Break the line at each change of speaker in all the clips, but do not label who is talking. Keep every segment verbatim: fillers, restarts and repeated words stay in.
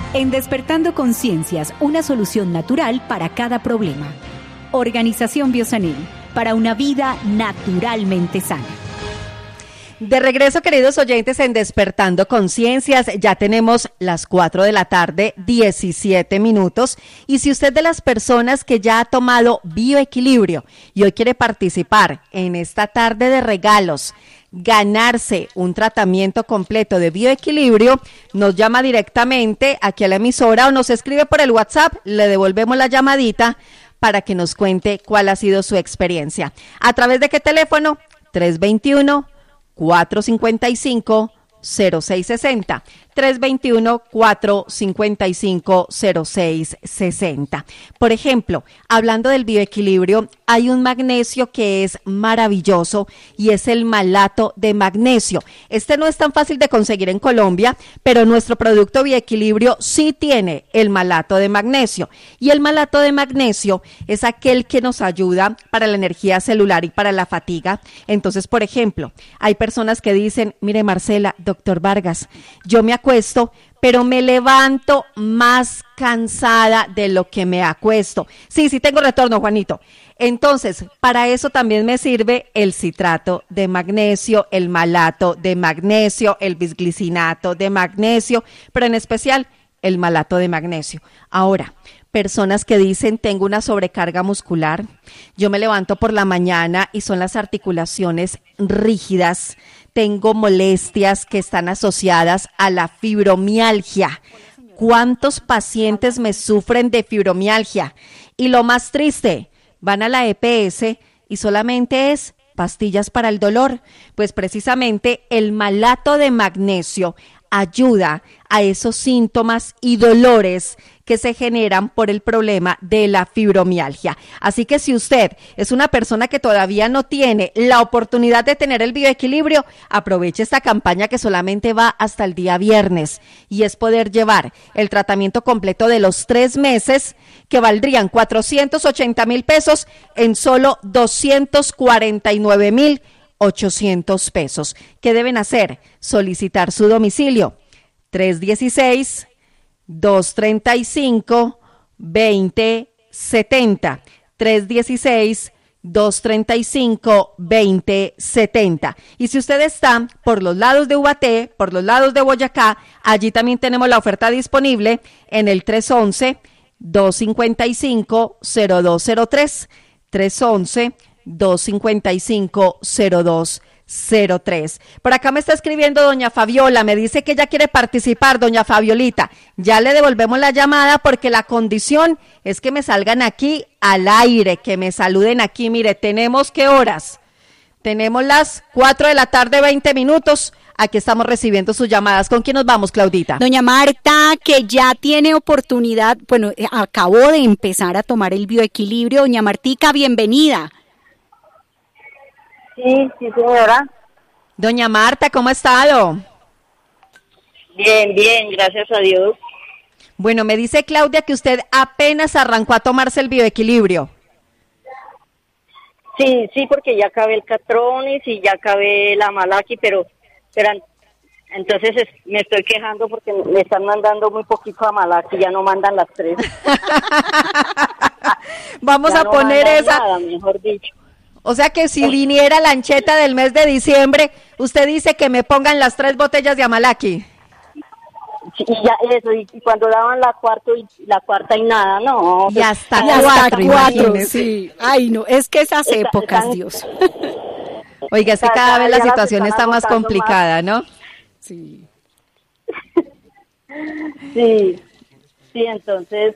En Despertando Conciencias, una solución natural para cada problema. Organización Biosanil, para una vida naturalmente sana.
De regreso, queridos oyentes, en Despertando Conciencias, ya tenemos las cuatro de la tarde, diecisiete minutos, y si usted es de las personas que ya ha tomado bioequilibrio y hoy quiere participar en esta tarde de regalos, ganarse un tratamiento completo de bioequilibrio, nos llama directamente aquí a la emisora o nos escribe por el WhatsApp, le devolvemos la llamadita para que nos cuente cuál ha sido su experiencia. ¿A través de qué teléfono? tres dos uno, cuatro cinco cinco, cero seis seis cero, tres dos uno, cuatro cinco cinco, cero seis seis cero. Por ejemplo, hablando del bioequilibrio, hay un magnesio que es maravilloso y es el malato de magnesio. Este no es tan fácil de conseguir en Colombia, pero nuestro producto bioequilibrio sí tiene el malato de magnesio. Y el malato de magnesio es aquel que nos ayuda para la energía celular y para la fatiga. Entonces, por ejemplo, hay personas que dicen, mire Marcela, doctor Vargas, yo me acuesto, pero me levanto más cansada de lo que me acuesto. Sí, sí tengo retorno, Juanito. Entonces, para eso también me sirve el citrato de magnesio, el malato de magnesio, el bisglicinato de magnesio, pero en especial el malato de magnesio. Ahora, personas que dicen, tengo una sobrecarga muscular, yo me levanto por la mañana y son las articulaciones rígidas, tengo molestias que están asociadas a la fibromialgia. ¿Cuántos pacientes me sufren de fibromialgia? Y lo más triste, van a la E P S y solamente es pastillas para el dolor. Pues precisamente el malato de magnesio ayuda a esos síntomas y dolores que se generan por el problema de la fibromialgia. Así que si usted es una persona que todavía no tiene la oportunidad de tener el bioequilibrio, aproveche esta campaña que solamente va hasta el día viernes y es poder llevar el tratamiento completo de los tres meses que valdrían cuatrocientos ochenta mil pesos en solo doscientos cuarenta y nueve mil ochocientos pesos. ¿Qué deben hacer? Solicitar su domicilio. tres uno seis, dos tres cinco, dos cero siete cero. tres uno seis, dos tres cinco, dos cero siete cero. Y si usted está por los lados de Ubaté, por los lados de Boyacá, allí también tenemos la oferta disponible en el tres once, dos cinco cinco, cero dos cero tres. tres once, dos cinco cinco, cero dos cero tres. Por acá me está escribiendo doña Fabiola, me dice que ella quiere participar, doña Fabiolita. Ya le devolvemos la llamada porque la condición es que me salgan aquí al aire, que me saluden aquí. Mire, tenemos ¿qué horas? Tenemos las cuatro de la tarde, veinte minutos. Aquí estamos recibiendo sus llamadas. ¿Con quién nos vamos, Claudita?
Doña Marta, que ya tiene oportunidad, bueno, acabó de empezar a tomar el bioequilibrio. Doña Martica, bienvenida.
Sí, sí, señora.
Doña Marta, ¿cómo ha estado?
Bien, bien, gracias a Dios.
Bueno, me dice Claudia que usted apenas arrancó a tomarse el bioequilibrio.
Sí, sí, porque ya acabé el Catronis y ya acabé la Malaki, pero, pero entonces es, me estoy quejando porque me están mandando muy poquito a Malaki, ya no mandan las tres.
Vamos
ya
a
no
poner esa.
Nada, mejor dicho.
O sea que si viniera la ancheta del mes de diciembre, usted dice que me pongan las tres botellas de Amalaki.
Sí, y ya eso, y cuando daban la cuarta y la cuarta y nada, no.
Y hasta
y hasta
cuatro,
cuatro, sí. Ay, no, es que esas
Está,
épocas,
están,
Dios.
Oiga, es que cada vez la situación está más
agotando
complicada, ¿no?
Sí.
Sí, sí, entonces...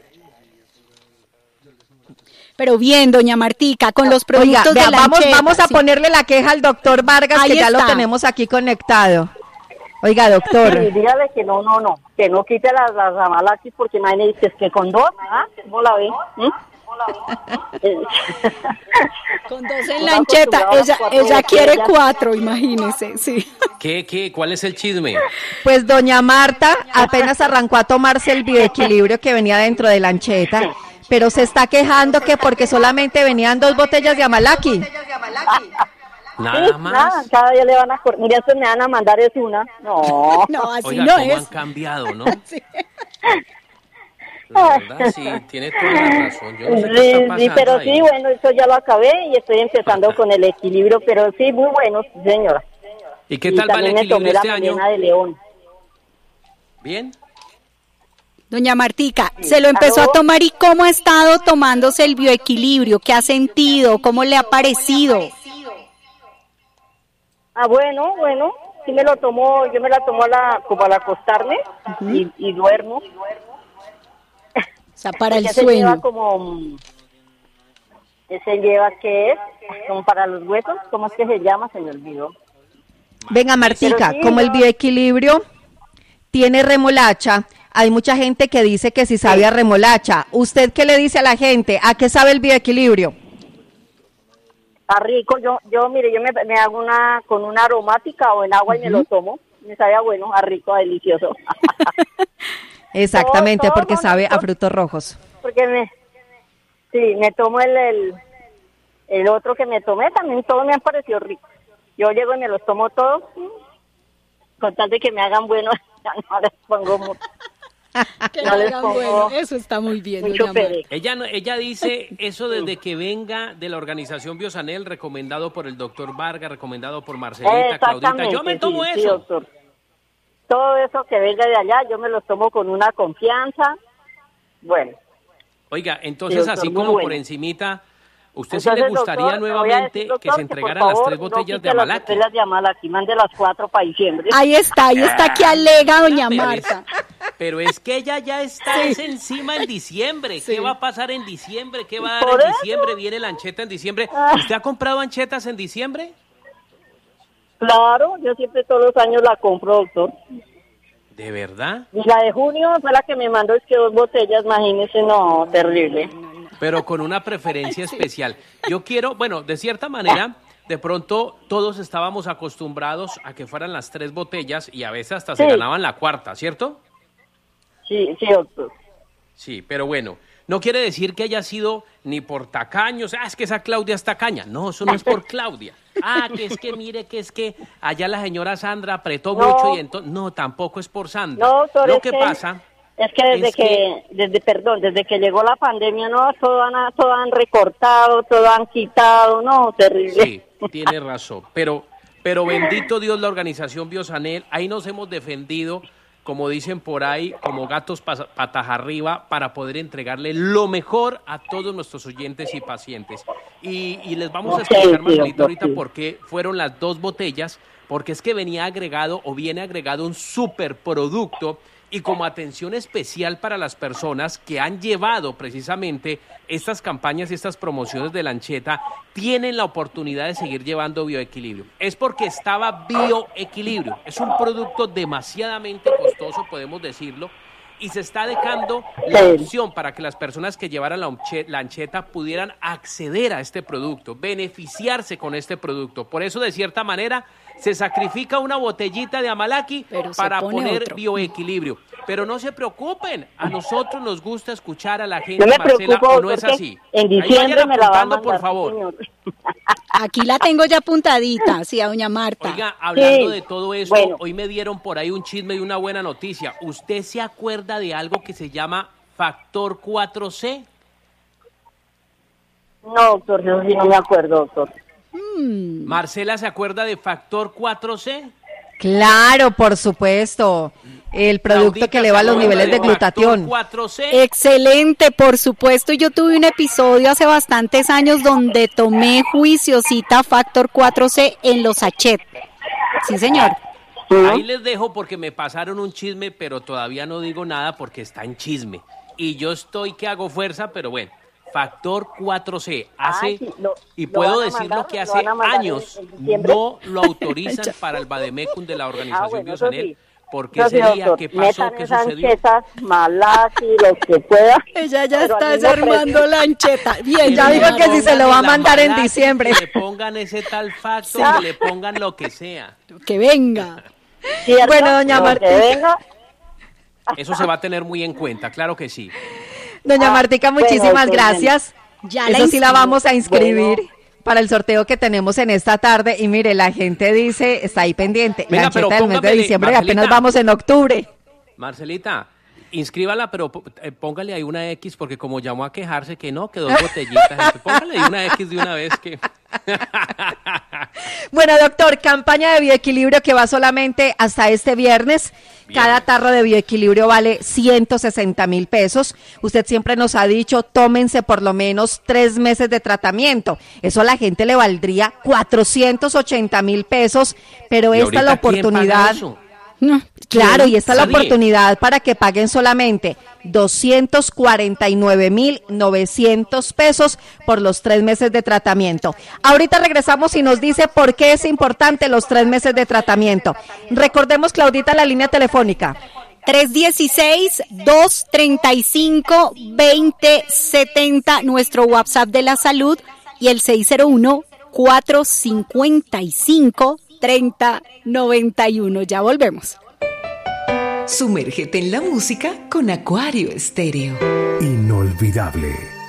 Pero bien, doña Martica, con los productos
Oiga, vea,
de la
vamos,
ancheta,
vamos a
sí.
ponerle la queja al doctor Vargas,
Ahí
que ya
está.
lo tenemos aquí conectado. Oiga, doctor.
Sí, dígale que no, no, no, que no quite las, las Amalaki porque imagínate que es que con dos, ¿ah? ¿Cómo la ve? ¿Mm?
Con dos en la ancheta, ella, ella quiere cuatro, imagínese, sí.
¿Qué, qué? ¿Cuál es el chisme?
Pues doña Marta apenas arrancó a tomarse el bioequilibrio que venía dentro de la ancheta, pero se está quejando que porque solamente venían dos botellas de Amalaki.
Nada
Sí,
más.
nada, cada día le van a correr. Mira, estos me van a mandar es una. No.
No, así
Oiga,
no
¿cómo
es.
han cambiado, no?
Sí.
La verdad, sí, tiene toda la razón. Yo no sé qué
Sí,
está
sí,
pasando
pero
ahí.
sí, bueno, eso ya lo acabé y estoy empezando con el equilibrio, pero sí, muy bueno, sí, señora.
¿Y qué
Y
tal va el
también me tomé
equilibrio
la
este año?
melena de león.
¿Bien?
Doña Martica, se lo empezó
¿Aló?
a tomar y cómo ha estado tomándose el bioequilibrio, qué ha sentido, cómo le ha parecido.
Ah, bueno, bueno, sí me lo tomo, yo me la tomo a la, como al acostarme y, y duermo.
O sea, para el
Porque ese lleva
sueño.
como, mm, ese lleva, ¿qué es? Como para los huesos, ¿cómo es que se llama? Se me olvidó.
Venga, Martica,
sí,
como el
no.
bioequilibrio tiene remolacha, hay mucha gente que dice que si sabe a remolacha. ¿Usted qué le dice a la gente? ¿A qué sabe el bioequilibrio?
Está rico, yo, yo, mire, yo me, me hago una, con una aromática o en agua y me lo tomo. Me sabe a bueno, a rico, a delicioso.
Exactamente,
Todo- todo
porque
no,
sabe a
todo-
frutos rojos.
Porque me, sí, me tomo el, el, el otro que me tomé, también todos me han parecido ricos. Yo llego y me los tomo todos, mm, con tal de que me hagan bueno, ya no les pongo mucho.
Que
no les
hagan
pongo
bueno, eso está muy bien,
mucho
doña Marta.
perec.
Ella, no- ella dice eso desde que venga de la organización Biosanel, recomendado por el doctor Vargas, recomendado por Marcelita, Claudita. Yo me tomo
sí, sí,
eso.
doctor. Todo eso que venga de allá, yo me los tomo con una confianza. Bueno,
Oiga, entonces
doctor,
así
muy
como
bueno.
por encimita, ¿usted sí
entonces,
le gustaría
doctor, le voy a
nuevamente
decir, doctor,
que se
por
entregaran las
favor,
tres
no
botellas
quite
de
las
Amalaki?
botellas de Amalaki, mande las cuatro para diciembre.
Ahí está, ahí está que alega doña
Pero es-
Marta.
Pero es que ella ya está es encima en diciembre.
Sí.
¿Qué va a pasar en diciembre? ¿Qué va a dar
Por
en
eso.
diciembre? Viene la ancheta en diciembre.
Ah.
¿Usted ha comprado anchetas en diciembre?
Claro, yo siempre todos los años la compro, doctor.
¿De verdad?
Y la de junio fue la que me mandó, es que dos botellas, imagínese, no, terrible.
Pero con una preferencia especial. Yo quiero, bueno, de cierta manera, de pronto todos estábamos acostumbrados a que fueran las tres botellas y a veces hasta se
Sí.
ganaban la cuarta, ¿cierto?
Sí, sí, doctor.
Sí, pero bueno, no quiere decir que haya sido ni por tacaños. Ah, es que esa Claudia es tacaña. No, eso no es por Claudia. Ah, que es que mire que es que allá la señora Sandra apretó
No.
mucho y entonces... No, tampoco es por Sandra.
No, doctor,
Lo
es
que
que-
pasa...
Es que desde
Es
que,
que-
desde, perdón, desde que llegó la pandemia, no, todo han, todo han recortado, todo han quitado, no, terrible.
Sí, tiene razón. Pero, pero bendito Dios, la organización Biosanel, ahí nos hemos defendido, como dicen por ahí, como gatos pas- patas arriba, para poder entregarle lo mejor a todos nuestros oyentes y pacientes. Y, y les vamos a
Ok,
explicar,
sí,
Marcelita,
doctor,
ahorita
sí.
por qué fueron las dos botellas, porque es que venía agregado o viene agregado un superproducto y como atención especial para las personas que han llevado precisamente estas campañas y estas promociones de Lancheta, tienen la oportunidad de seguir llevando bioequilibrio. Es porque estaba bioequilibrio. Es un producto demasiadamente costoso, podemos decirlo, y se está dejando la
Sí.
opción para que las personas que llevaran la onche- lancheta pudieran acceder a este producto, beneficiarse con este producto. Por eso, de cierta manera, se sacrifica una botellita de Amalaki
Pero se
para
pone
poner
otro.
bioequilibrio. Pero no se preocupen, a nosotros nos gusta escuchar a la gente,
No me
Marcela,
preocupo,
¿o no es
porque
así?
en
Ahí
diciembre
vayan
me la va a
apuntando,
mandar,
por favor.
señor.
Aquí la tengo ya apuntadita, sí, a doña Marta.
Oiga, hablando
Sí,
de todo esto,
bueno.
hoy me dieron por ahí un chisme y una buena noticia. ¿Usted se acuerda de algo que se llama factor cuatro C?
No, doctor, yo sí no me acuerdo, doctor.
Marcela, ¿se acuerda de factor cuatro C?
Claro, por supuesto. El producto
Claudita,
que eleva
¿se
los
acuerda
niveles de
factor
glutatión.
cuatro C?
Excelente, por supuesto. Yo tuve un episodio hace bastantes años donde tomé juiciosita Factor cuatro C en los sachet. Sí, señor.
Ahí les dejo porque me pasaron un chisme, pero todavía no digo nada porque está en chisme. Y yo estoy que hago fuerza, pero bueno. Factor cuatro C hace,
Ay, sí, lo-
y
lo
puedo
van a
decirlo
mandar,
que
lo
hace
van a mandar
años
en- en diciembre.
no lo autorizan para el Bademecum de la
Ah,
organización
bueno, eso
Biosanel.
sí.
Porque
Eso sí,
ese día
doctor,
que pasó,
metan
que
esas
sucedió.
anchetas, Malaki, lo que pueda.
Ella ya
pero al
está
mismo
desarmando
precio.
la ancheta. Bien,
Ya
ya
le
dijo que si se lo va a
pongan
mandar en
la Malaki,
diciembre.
Que le pongan ese tal factor, que le pongan lo que sea.
que venga.
¿Cierto?
Bueno, doña
Lo
Martí.
que venga.
Eso se va a tener muy en cuenta, claro que sí.
Doña
Ah,
Martica,
bueno,
muchísimas
pues,
gracias.
Ya la
Eso sí la
inscribo.
vamos a inscribir
Bueno.
para el sorteo que tenemos en esta tarde. Y mire, la gente dice, está ahí pendiente,
Venga,
la
pero
ancheta del mes de
póngamele,
diciembre y apenas
Marcelita.
vamos en octubre.
Marcelita, Inscríbala, pero eh, póngale ahí una X, porque como llamó a quejarse que no, que dos botellitas, entonces póngale ahí una X de una vez que...
Bueno, doctor, campaña de bioequilibrio que va solamente hasta este viernes. Viernes. Cada tarro de bioequilibrio vale ciento sesenta mil pesos. Usted siempre nos ha dicho, tómense por lo menos tres meses de tratamiento. Eso a la gente le valdría cuatrocientos ochenta mil pesos, pero esta es la oportunidad... No, claro, y esta es la oportunidad para que paguen solamente doscientos cuarenta y nueve mil novecientos pesos por los tres meses de tratamiento. Ahorita regresamos y nos dice por qué es importante los tres meses de tratamiento. Recordemos, Claudita, la línea telefónica.
tres uno seis, dos tres cinco, dos cero siete cero, nuestro WhatsApp de la salud, y el seis cero uno, cuatro cinco cinco, tres cero nueve uno. Ya volvemos.
Sumérgete en la música con Acuario Estéreo.
Inolvidable.